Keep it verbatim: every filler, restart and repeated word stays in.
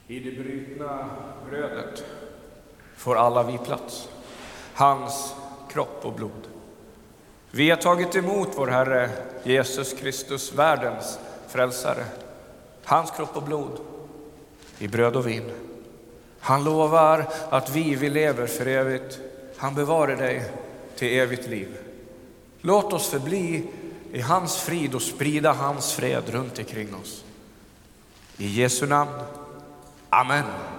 I det brutna brödet får alla vi plats. Hans kropp och blod. Vi har tagit emot vår Herre Jesus Kristus, världens frälsare. Hans kropp och blod i bröd och vin. Han lovar att vi, vi lever för evigt. Han bevarar dig till evigt liv. Låt oss förbli i hans frid och sprida hans fred runt omkring oss. I Jesu namn. Amen.